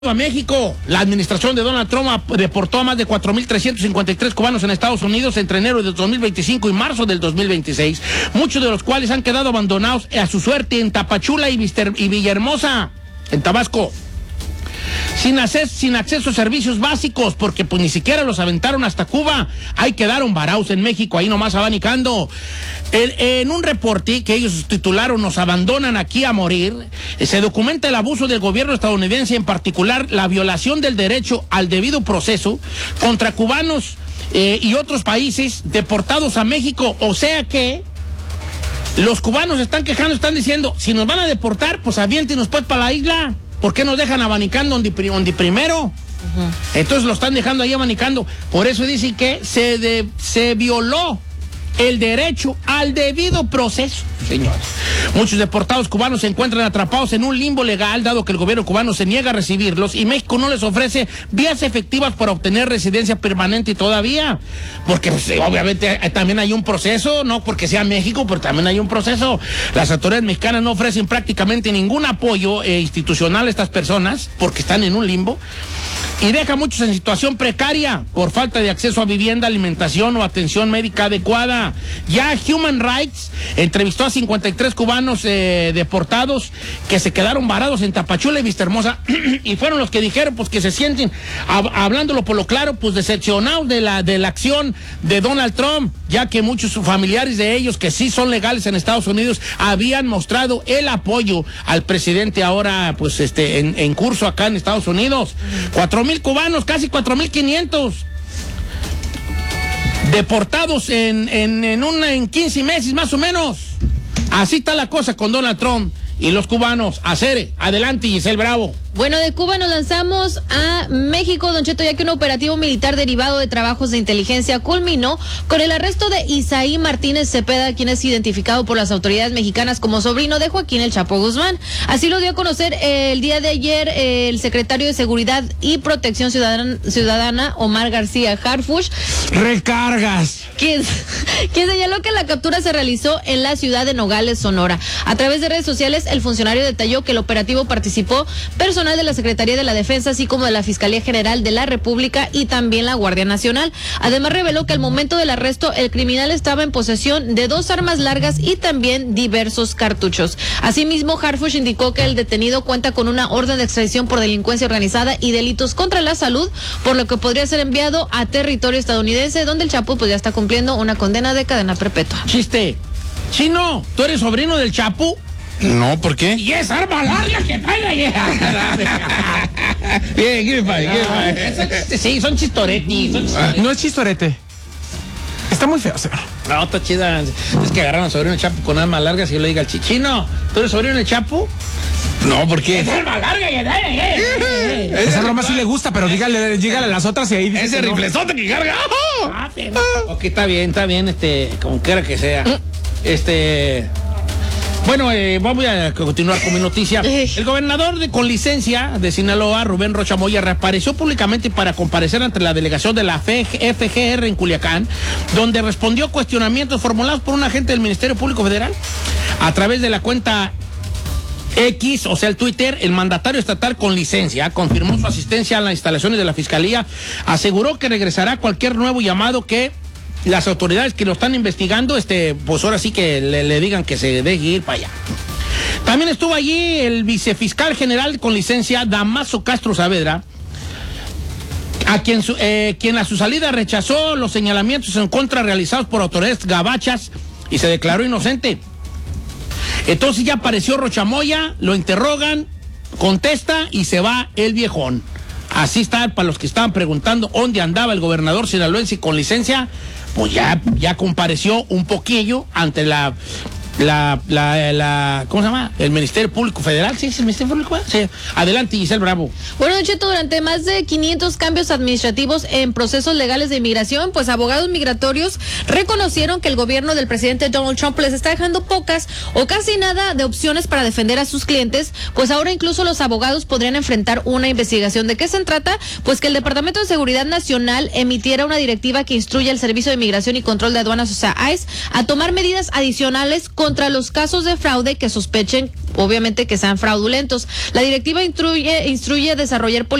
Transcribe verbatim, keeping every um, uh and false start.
A México, la administración de Donald Trump deportó a más de cuatro mil trescientos cincuenta y tres cubanos en Estados Unidos entre enero del dos mil veinticinco y marzo del dos mil veintiséis, muchos de los cuales han quedado abandonados a su suerte en Tapachula y, Mister, y Villahermosa, en Tabasco, sin, hacer, sin acceso a servicios básicos, porque pues ni siquiera los aventaron hasta Cuba. Ahí quedaron varados en México, ahí nomás abanicando. En, en un reporte que ellos titularon "Nos abandonan aquí a morir", se documenta el abuso del gobierno estadounidense, en particular la violación del derecho al debido proceso contra cubanos eh, y otros países deportados a México. O sea que los cubanos están quejando, están diciendo, si nos van a deportar, pues aviéntenos pues para la isla. ¿Por qué nos dejan abanicando donde, donde primero? Uh-huh. Entonces lo están dejando ahí abanicando. Por eso dicen que se, de, se violó el derecho al debido proceso, señores. Muchos deportados cubanos se encuentran atrapados en un limbo legal, dado que el gobierno cubano se niega a recibirlos y México no les ofrece vías efectivas para obtener residencia permanente todavía. Porque pues, obviamente también hay un proceso, no porque sea México, pero también hay un proceso. Las autoridades mexicanas no ofrecen prácticamente ningún apoyo eh, institucional a estas personas porque están en un limbo. Y deja a muchos en situación precaria por falta de acceso a vivienda, alimentación o atención médica adecuada. Ya Human Rights entrevistó a cincuenta y tres cubanos eh, deportados que se quedaron varados en Tapachula y Villahermosa y fueron los que dijeron pues que se sienten, hab hablándolo por lo claro, pues decepcionados de la, de la acción de Donald Trump, ya que muchos familiares de ellos que sí son legales en Estados Unidos habían mostrado el apoyo al presidente ahora pues este en, en curso acá en Estados Unidos. Cuatro mil cubanos, casi cuatro mil quinientos deportados en, en, en, una, en quince meses más o menos. Así está la cosa con Donald Trump y los cubanos. Acere, adelante, Giselle Bravo. Bueno, de Cuba nos lanzamos a México, Don Cheto, ya que un operativo militar derivado de trabajos de inteligencia culminó con el arresto de Isaí Martínez Cepeda, quien es identificado por las autoridades mexicanas como sobrino de Joaquín El Chapo Guzmán. Así lo dio a conocer eh, el día de ayer eh, el secretario de Seguridad y Protección Ciudadana, Ciudadana Omar García Harfuch. ¡Recargas! Quien, quien señaló que la captura se realizó en la ciudad de Nogales, Sonora. A través de redes sociales, el funcionario detalló que el operativo participó personal de la Secretaría de la Defensa, así como de la Fiscalía General de la República y también la Guardia Nacional. Además, reveló que al momento del arresto, el criminal estaba en posesión de dos armas largas y también diversos cartuchos. Asimismo, Harfuch indicó que el detenido cuenta con una orden de extradición por delincuencia organizada y delitos contra la salud, por lo que podría ser enviado a territorio estadounidense, donde el Chapo pues ya está cumpliendo una condena de cadena perpetua. Chiste. Chino, ¿tú eres sobrino del Chapo? No, ¿por qué? Y es arma larga que trae la Bien, ¿qué me pasa? Sí, son chistoretis. Son chistoretis. No es chistorete. Está muy feo, señor. No, está chida. Es que agarraron a sobrino del Chapo con armas largas y yo le diga al Chichino, ¿tú eres sobrino del Chapo? No, ¿por qué? Es arma larga que trae. Esa broma sí le gusta, pero dígale, dígale a las otras y ahí dice. Ese riflezote que carga. Ah, pero. Ok, está bien, está bien, este, como quiera que sea. Este. Bueno, eh, vamos a continuar con mi noticia. El gobernador de, con licencia de Sinaloa, Rubén Rocha Moya, reapareció públicamente para comparecer ante la delegación de la F G R en Culiacán, donde respondió cuestionamientos formulados por un agente del Ministerio Público Federal. A través de la cuenta X, o sea, el Twitter, el mandatario estatal con licencia confirmó su asistencia a las instalaciones de la Fiscalía, aseguró que regresará cualquier nuevo llamado que las autoridades que lo están investigando, este, pues ahora sí que le, le digan que se deje ir para allá. También estuvo allí el vicefiscal general con licencia, Damaso Castro Saavedra, a quien, su, eh, quien a su salida rechazó los señalamientos en contra realizados por autoridades gabachas y se declaró inocente. Entonces ya apareció Rocha Moya, lo interrogan, contesta y se va el viejón. Así está, para los que estaban preguntando dónde andaba el gobernador sinaloense con licencia, pues ya, ya compareció un poquillo ante la, la, la, la, ¿cómo se llama? El Ministerio Público Federal, ¿sí? ¿Es el Ministerio Público? Sí. Adelante, Giselle Bravo. Bueno, Don Cheto, durante más de quinientos cambios administrativos en procesos legales de inmigración, pues abogados migratorios reconocieron que el gobierno del presidente Donald Trump les está dejando pocas o casi nada de opciones para defender a sus clientes, pues ahora incluso los abogados podrían enfrentar una investigación. ¿De qué se trata? Pues que el Departamento de Seguridad Nacional emitiera una directiva que instruye al Servicio de Migración y Control de Aduanas, o sea, I C E, a tomar medidas adicionales contra los casos de fraude que sospechen, obviamente, que sean fraudulentos. La directiva instruye, instruye desarrollar